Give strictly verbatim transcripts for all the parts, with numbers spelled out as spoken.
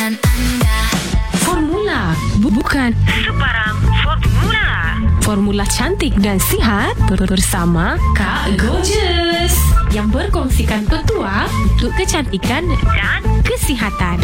pilihan anda. Formula, bu- bukan Sebarang formula. formula cantik dan sihat bersama Kak Gorgeous yang berkongsikan petua untuk kecantikan Dan kesihatan.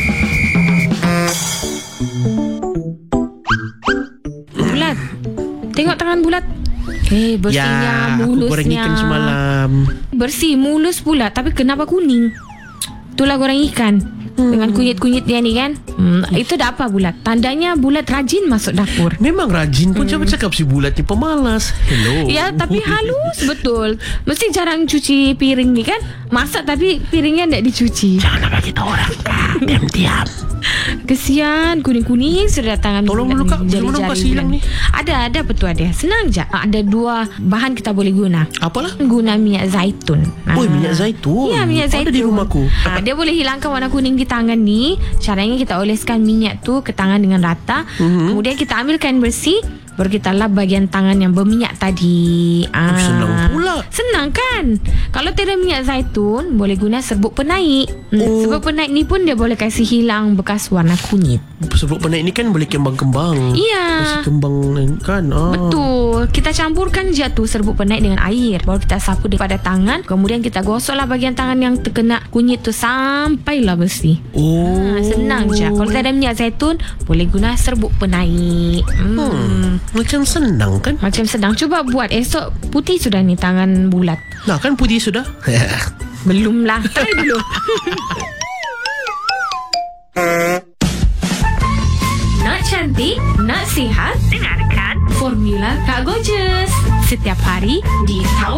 Bulat, tengok tangan Bulat. Eh, bersihnya, Ya, aku mulusnya. goreng ikan semalam. Bersih, mulus pula. Tapi kenapa kuning? Itulah goreng ikan. Hmm. Dengan kunyit-kunyit dia ni kan. Hmm, itu dah apa Bulat? Tandanya Bulat rajin masuk dapur. Memang rajin pun hmm. cakap si Bulat ni pemalas. Hello. Ya, tapi halus betul. Mesti jarang cuci piring ni kan. Masak tapi piringnya tak dicuci. Jangan bagi tahu orang, Kak. Diam-diam. Kesian, kuning-kuning sudah tangan. Tolong dulu, Kak. Macam mana Kak silang ni? Ada, ada petua dia. Senang je. Ada dua bahan kita boleh guna. Apalah? Guna minyak zaitun. Oh, Ah. minyak zaitun. Ya, minyak zaitun. Ada di rumahku. Ha, dia boleh hilangkan warna kuning di tangan ni. Caranya kita oleskan minyak tu ke tangan dengan rata. Mhm. Kemudian kita ambil kain bersih. Baru kita lap bahagian tangan yang berminyak tadi. Ah. Oh, senang pula. Senang kan? Kalau tiada minyak zaitun, boleh guna serbuk penaik. Hmm, Oh. Serbuk penaik ni pun dia boleh kasih hilang bekas warna kunyit. Sebab penaik ni kan boleh kembang-kembang. Iya. Kasih kembang kan. Ah. Betul. Kita campurkan je tu serbuk penaik dengan air. Baru kita sapu daripada tangan. Kemudian kita gosoklah bahagian tangan yang terkena kunyit tu sampailah bersih. Oh. Ha, senang je. Kalau tak ada minyak zaitun, boleh guna serbuk penaik. Hmm. Hmm. Macam senang kan? Macam sedang. Cuba buat. Esok putih sudah ni tangan Bulat. Nah, kan putih sudah. Belum lah. Try dulu. Nak cantik, nak sihat, dengarkan Formula Kak Gorgeous. Setiap hari di Tahu